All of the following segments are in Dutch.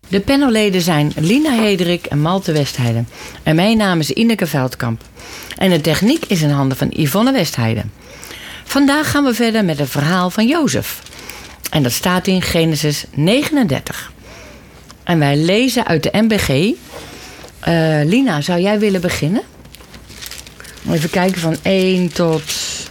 De panelleden zijn Lina Hederik en Malte Westheide. En mijn naam is Ineke Veldkamp. En de techniek is in handen van Yvonne Westheide. Vandaag gaan we verder met het verhaal van Jozef. En dat staat in Genesis 39. En wij lezen uit de MBG. Lina, zou jij willen beginnen? Even kijken van 1 tot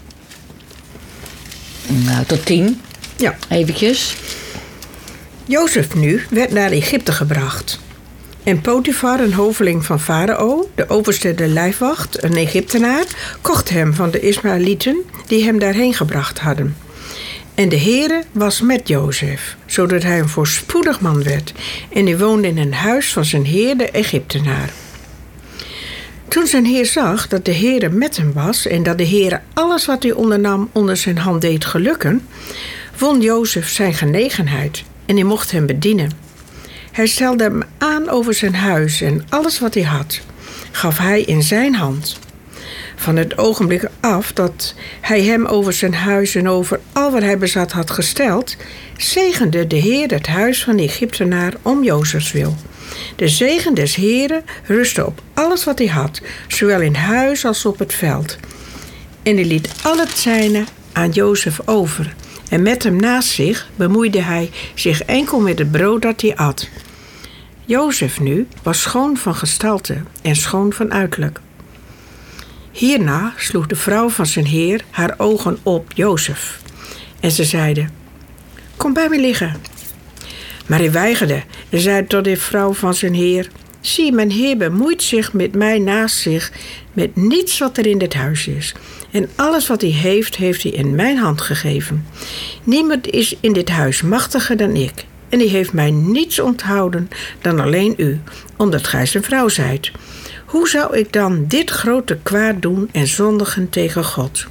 10. Ja. Eventjes. Jozef nu werd naar Egypte gebracht. En Potifar, een hoveling van Farao, de overste der lijfwacht, een Egyptenaar, kocht hem van de Ismaëlieten die hem daarheen gebracht hadden. En de Heere was met Jozef, zodat hij een voorspoedig man werd. En hij woonde in een huis van zijn heer, de Egyptenaar. Toen zijn heer zag dat de Heere met hem was en dat de Heere alles wat hij ondernam onder zijn hand deed gelukken, won Jozef zijn genegenheid en hij mocht hem bedienen. Hij stelde hem aan over zijn huis en alles wat hij had, gaf hij in zijn hand. Van het ogenblik af dat hij hem over zijn huis en over al wat hij bezat had gesteld, zegende de Heer het huis van de Egyptenaar om Jozefs wil. De zegen des Heeren rustte op alles wat hij had, zowel in huis als op het veld. En hij liet al het zijne aan Jozef over. En met hem naast zich bemoeide hij zich enkel met het brood dat hij at. Jozef nu was schoon van gestalte en schoon van uiterlijk. Hierna sloeg de vrouw van zijn heer haar ogen op Jozef. En ze zeide: kom bij me liggen. Maar hij weigerde en zei tot de vrouw van zijn heer: zie, mijn heer bemoeit zich met mij naast zich met niets wat er in dit huis is. En alles wat hij heeft, heeft hij in mijn hand gegeven. Niemand is in dit huis machtiger dan ik. En hij heeft mij niets onthouden dan alleen u, omdat gij zijn vrouw zijt. Hoe zou ik dan dit grote kwaad doen en zondigen tegen God?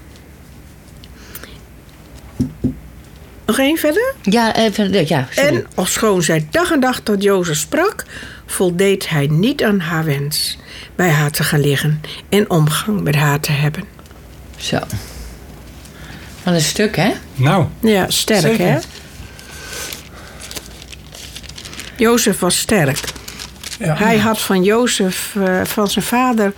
Nog één verder? Ja, even. Ja, sorry. En ofschoon zij dag en dag tot Jozef sprak, voldeed hij niet aan haar wens bij haar te gaan liggen en omgang met haar te hebben. Zo. Van een stuk, hè? Nou. Ja, sterk, zeker. hè? Jozef was sterk. Ja. Hij had van Jozef, van zijn vader,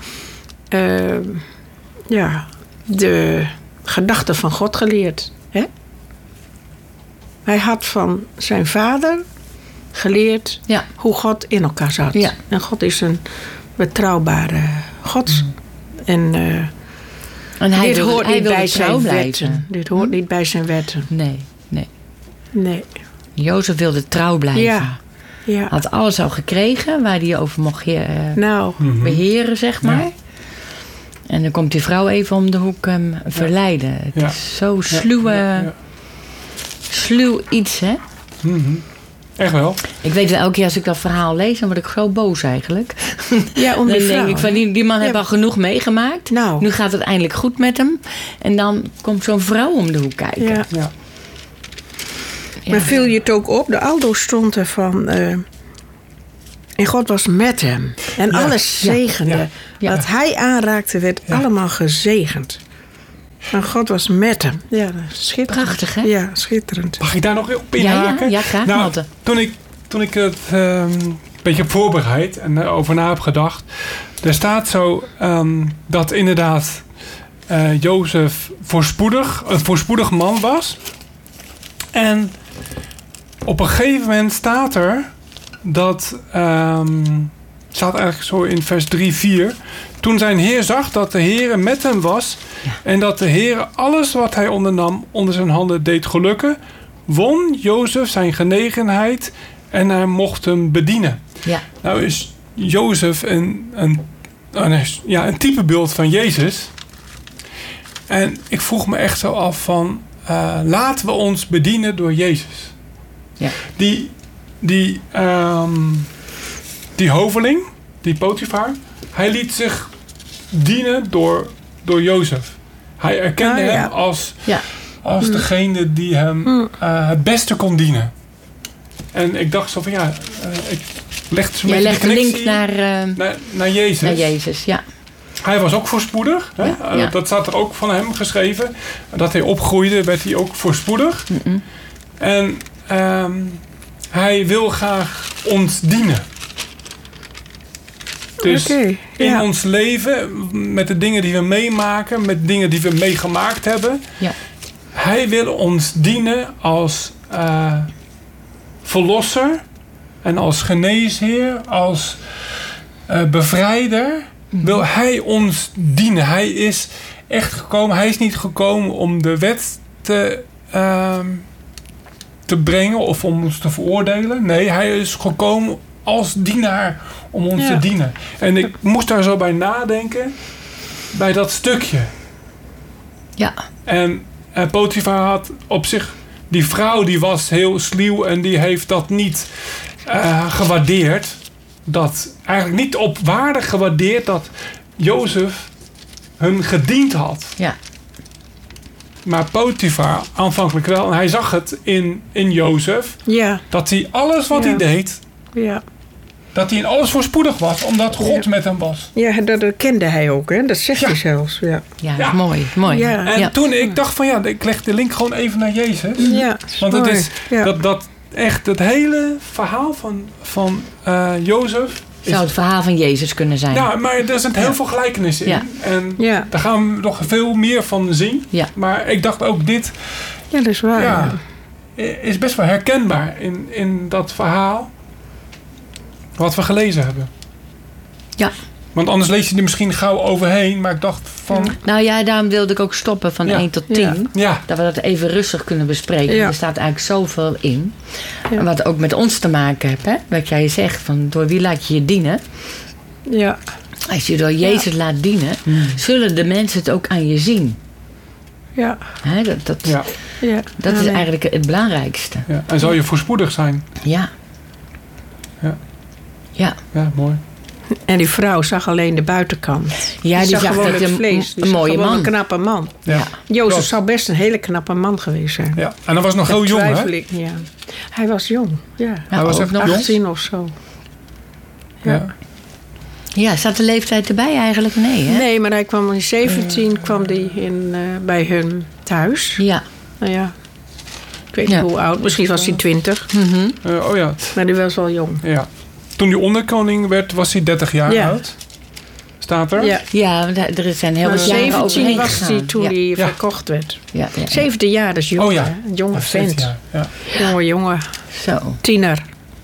de gedachten van God geleerd. Hè? Hij had van zijn vader geleerd hoe God in elkaar zat. Ja. En God is een betrouwbare God. En hij dit hoort niet bij zijn blijven. wetten. Dit hoort niet bij zijn wetten. Nee. Jozef wilde trouw blijven. Ja. Had alles al gekregen waar hij over mocht beheren, zeg maar. Ja. En dan komt die vrouw even om de hoek verleiden. Het is zo sluw iets, hè? Mm-hmm. Echt wel. Ik weet wel, elke keer als ik dat verhaal lees, dan word ik zo boos eigenlijk. Ja, om die dan vrouw. denk ik van, die man heeft al genoeg meegemaakt. Nou. Nu gaat het eindelijk goed met hem. En dan komt zo'n vrouw om de hoek kijken. Ja. Ja. Maar viel je het ook op? De Aldo stond er van... en God was met hem. En alles zegende. Ja. Wat hij aanraakte, werd allemaal gezegend. En God was met hem. Ja, dat is schitterend. Prachtig, hè? Ja, schitterend. Mag ik daar nog op inhaken? Ja, graag, nou, Malte. Toen ik het een beetje heb voorbereid en over na heb gedacht. Er staat zo dat inderdaad Jozef een voorspoedig man was. En op een gegeven moment staat er dat, staat eigenlijk zo in vers 3-4. Toen zijn heer zag dat de Heere met hem was en dat de Heere alles wat hij ondernam onder zijn handen deed gelukken, won Jozef zijn genegenheid en hij mocht hem bedienen. Ja. Nou is Jozef een typebeeld van Jezus. En ik vroeg me echt zo af van, laten we ons bedienen door Jezus. Ja. Die hoveling, die Potifar, hij liet zich dienen door Jozef. Hij erkende hem als degene die hem het beste kon dienen. En ik dacht zo van ik legde zo'n beetje de connectie naar Jezus. Naar Jezus, ja. Hij was ook voorspoedig. Hè? Ja. Dat staat er ook van hem geschreven. Dat hij opgroeide, werd hij ook voorspoedig. Mm-mm. En hij wil graag ons dienen. Dus Oké, in ja. ons leven, met de dingen die we meemaken, met dingen die we meegemaakt hebben. Ja. Hij wil ons dienen als verlosser en als geneesheer, als bevrijder. Wil hij ons dienen. Hij is echt gekomen. Hij is niet gekomen om de wet te brengen of om ons te veroordelen. Nee, hij is gekomen als dienaar om ons te dienen. En ik moest daar zo bij nadenken, bij dat stukje. Ja. En Potifar had op zich, die vrouw die was heel sluw en die heeft dat niet gewaardeerd. Dat eigenlijk niet op waarde gewaardeerd dat Jozef hun gediend had. Ja. Maar Potifar aanvankelijk wel. En hij zag het in Jozef. Ja, Dat hij alles wat hij deed, ja. dat hij in alles voorspoedig was. Omdat God met hem was. Ja, dat kende hij ook, hè? Dat zegt Ja. hij zelfs. Ja, Ja, Ja. mooi. Mooi. Ja. En toen ik dacht van ja, ik leg de link gewoon even naar Jezus. ja Want het mooi. is Ja. dat echt het hele verhaal van Jozef. Zou het verhaal van Jezus kunnen zijn. Ja, maar er zit heel veel gelijkenissen in. Ja. En Ja. daar gaan we nog veel meer van zien. Ja. Maar ik dacht ook dit Ja, dat is waar. ja, is best wel herkenbaar in dat verhaal wat we gelezen hebben. Ja. Want anders lees je er misschien gauw overheen. Maar ik dacht van... Nou ja, daarom wilde ik ook stoppen van Ja. 1 tot 10. Ja, Dat we dat even rustig kunnen bespreken. Ja. Er staat eigenlijk zoveel in. Ja. En wat ook met ons te maken heeft. Hè? Wat jij zegt, van door wie laat je je dienen? Ja. Als je door Jezus laat dienen, zullen de mensen het ook aan je zien. Ja. Hè? Dat ja, Ja. is Amen. eigenlijk het belangrijkste. ja. En zal je voorspoedig zijn. Ja. Ja. Ja. Ja, mooi. En die vrouw zag alleen de buitenkant. Ja, die zag gewoon dat het een, vlees. Die een zag mooie gewoon man. een knappe man. Ja. Jozef Klopt. zou best een hele knappe man geweest zijn. Ja. En hij was nog Dat heel jong, twijfel hè? ik, ja. Hij was jong, ja. Ja, Hij was ook echt nog. jong. 18 of zo. Ja. Ja, staat de leeftijd erbij eigenlijk? Nee, hè? Nee, maar hij kwam in 17 kwam die bij hun thuis. Ja. Nou ja, ik weet Ja. niet hoe oud. Misschien was hij 20. Oh ja. Maar die was wel jong. Ja. Toen hij onderkoning werd, was hij 30 jaar Ja. oud. Staat er? Ja. Ja, er zijn heel Maar wat jaren 17 overheen was gegaan. hij toen ja. hij Ja. verkocht werd. Ja, ja, ja. 17 jaar, dat is jong. Oh ja. hè? Een jonge Of 17 vent. jaar. Ja. Jonge Zo, tiener.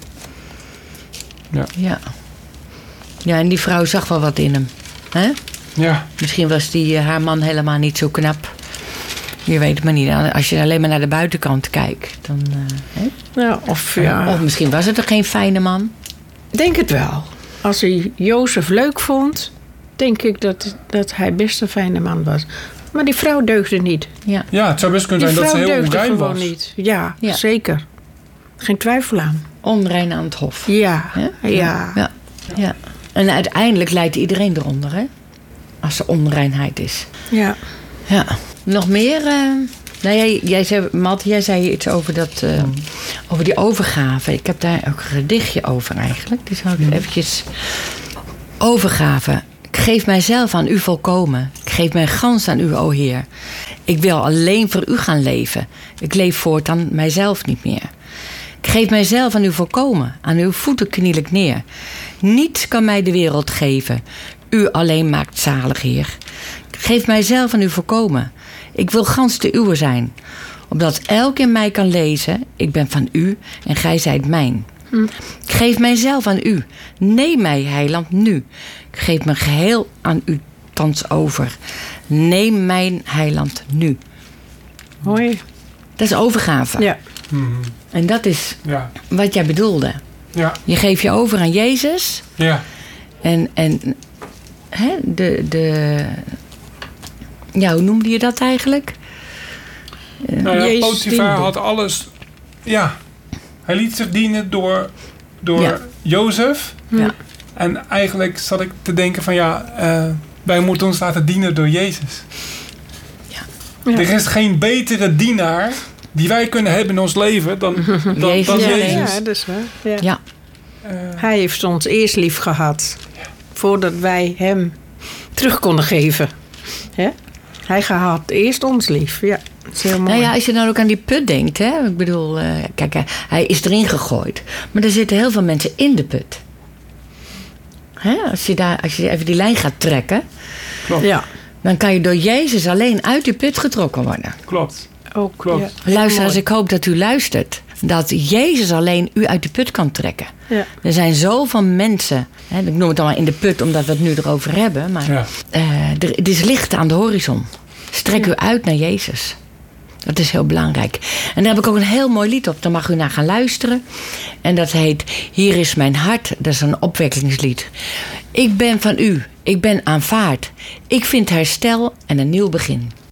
ja. Ja, en die vrouw zag wel wat in hem. Hè? Ja. Misschien was haar man helemaal niet zo knap. Je weet het maar niet. Als je alleen maar naar de buitenkant kijkt. Dan, hè? Ja, Of misschien was het er geen fijne man. denk het wel. Als hij Jozef leuk vond, denk ik dat hij best een fijne man was. Maar die vrouw deugde niet. Ja, Ja, het zou best kunnen Die zijn dat vrouw ze heel deugde onrein gewoon was. niet. Ja, Ja. zeker. Geen twijfel aan. onrein aan het hof. Ja, Hè? ja. Ja. Ja. En uiteindelijk leidt iedereen eronder, hè? Als er onreinheid is. Ja. Ja. Nog meer? Nou, jij zei, Malte, jij zei iets over, over die overgave. Ik heb daar ook een gedichtje over eigenlijk. Die zou ik eventjes... Overgave. Ik geef mijzelf aan u volkomen. Ik geef mijn gans aan u, o Heer. Ik wil alleen voor u gaan leven. Ik leef voortaan mijzelf niet meer. Ik geef mijzelf aan u volkomen. Aan uw voeten kniel ik neer. Niets kan mij de wereld geven. U alleen maakt zalig, Heer. Ik geef mijzelf aan u volkomen. Ik wil gans de uwe zijn. Opdat elk in mij kan lezen. Ik ben van u en gij zijt mijn. Ik geef mijzelf aan u. Neem mij, heiland, nu. Ik geef me geheel aan u thans over. Neem mijn heiland nu. Mooi. Dat is overgave. Ja. Mhm. En dat is Ja. wat jij bedoelde. Ja. Je geeft je over aan Jezus. Ja. En hè, ja, hoe noemde je dat eigenlijk? Nou ja, Jezus Potifar diende. had alles... Ja. Hij liet zich dienen door Ja. Jozef. Ja. En eigenlijk zat ik te denken van ja... wij moeten ons laten dienen door Jezus. Ja. Er is geen betere dienaar die wij kunnen hebben in ons leven dan Jezus. dan Ja, Jezus. Ja, dat is waar. Ja. Ja, Hij heeft ons eerst lief gehad. Voordat wij hem terug konden geven. Hè? Hij had eerst ons lief. Ja. dat is heel mooi. Nou ja, als je dan ook aan die put denkt, hè. Ik bedoel, kijk, hij is erin gegooid. Maar er zitten heel veel mensen in de put. Hè? Als je even die lijn gaat trekken, Klopt. Ja, dan kan je door Jezus alleen uit die put getrokken worden. Klopt. ook. Klopt. Ja, heel Luisteraars, mooi. ik hoop dat u luistert. Dat Jezus alleen u uit de put kan trekken. Ja. Er zijn zoveel mensen, hè, ik noem het dan maar in de put omdat we het nu erover hebben. Maar Ja. het is licht aan de horizon. Strek u uit naar Jezus. Dat is heel belangrijk. En daar heb ik ook een heel mooi lied op. Daar mag u naar gaan luisteren. En dat heet Hier is mijn hart. Dat is een opwekkingslied. Ik ben van u. Ik ben aanvaard. Ik vind herstel en een nieuw begin.